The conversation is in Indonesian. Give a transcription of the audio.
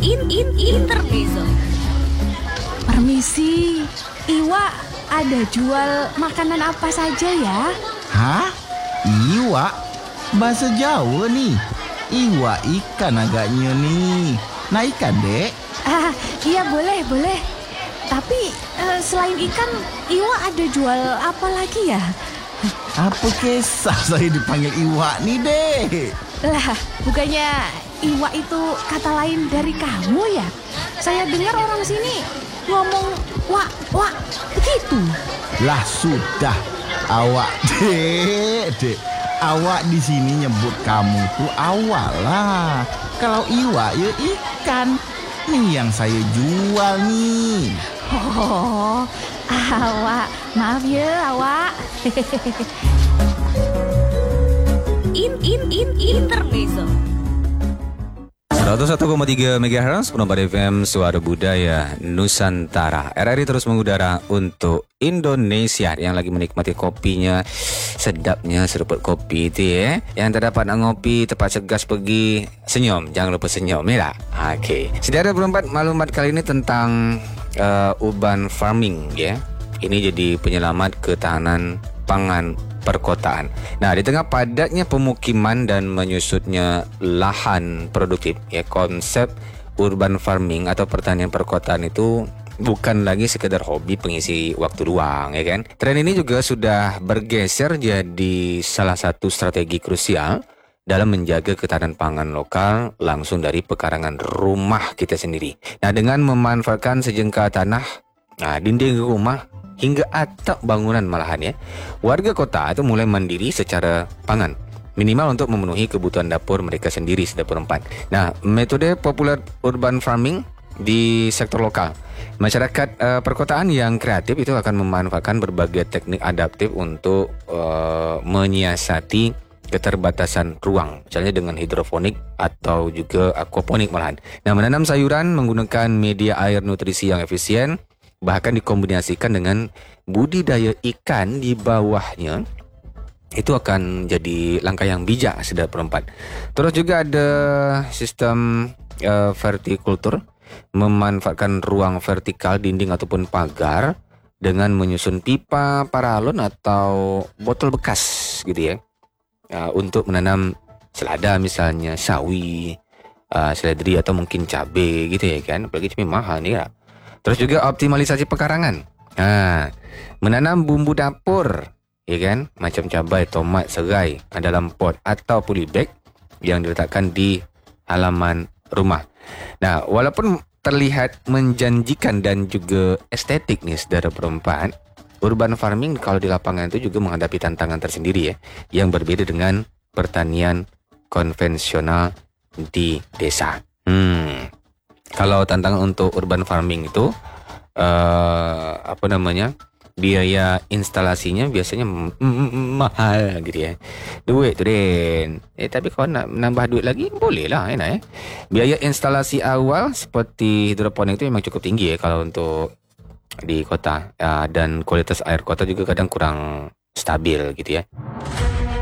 Intermezzo. Permisi, Iwa ada jual makanan apa saja ya? Hah? Iwa? Bahasa Jawa nih. Iwa ikan agaknya nih. Nah ikan, Dek? Iya boleh. Tapi selain ikan, Iwa ada jual apa lagi ya? Apa kisah saya dipanggil Iwa nih, Dek? Lah, bukannya Iwa itu kata lain dari kamu ya? Saya dengar orang sini ngomong wak, begitu. Lah sudah, awak dek. Awak di sini nyebut kamu tuh awak lah. Kalau Iwa ya ikan. Nih yang saya jual nih. Oh, awak. Maaf ya, awak. Intermezzo. 101,3 MHz Penambat FM Suara Budaya Nusantara. RRI terus mengudara untuk Indonesia yang lagi menikmati kopinya. Sedapnya seruput kopi itu ya. Yang terdapat ngopi tepat segas pergi senyum. Jangan lupa senyum ya. Okey. Saudara berempat, maklumat kali ini tentang urban farming ya. Ini jadi penyelamat ketahanan pangan perkotaan. Nah, di tengah padatnya pemukiman dan menyusutnya lahan produktif, ya, konsep urban farming atau pertanian perkotaan itu bukan lagi sekedar hobi pengisi waktu luang, ya kan? Tren ini juga sudah bergeser jadi salah satu strategi krusial dalam menjaga ketahanan pangan lokal langsung dari pekarangan rumah kita sendiri. Nah, dengan memanfaatkan sejengkal tanah, dinding rumah hingga atap bangunan malahan ya, warga kota itu mulai mandiri secara pangan, minimal untuk memenuhi kebutuhan dapur mereka sendiri sudah berempat. Nah, metode populer urban farming di sektor lokal, masyarakat perkotaan yang kreatif itu akan memanfaatkan berbagai teknik adaptif untuk menyiasati keterbatasan ruang, misalnya dengan hidroponik atau juga aquaponik malahan. Nah, menanam sayuran menggunakan media air nutrisi yang efisien, bahkan dikombinasikan dengan budidaya ikan di bawahnya, itu akan jadi langkah yang bijak sudah perempat. Terus juga ada sistem vertikultur, memanfaatkan ruang vertikal dinding ataupun pagar dengan menyusun pipa, paralon atau botol bekas gitu ya, untuk menanam selada misalnya, sawi, seledri atau mungkin cabai gitu ya kan, apalagi cabai mahal nih ya. Terus juga optimalisasi pekarangan. Menanam bumbu dapur, ya kan, macam cabai, tomat, serai dalam pot atau polybag yang diletakkan di halaman rumah. Nah, walaupun terlihat menjanjikan dan juga estetik nih saudara perempat, urban farming kalau di lapangan itu juga menghadapi tantangan tersendiri ya, yang berbeda dengan pertanian konvensional di desa. Kalau tantangan untuk urban farming itu biaya instalasinya biasanya mahal gitu ya. Duit tu Den. Tapi kalau nak nambah duit lagi boleh lah enak ya. Biaya instalasi awal seperti hidroponik itu memang cukup tinggi ya kalau untuk di kota, dan kualitas air kota juga kadang kurang stabil gitu ya.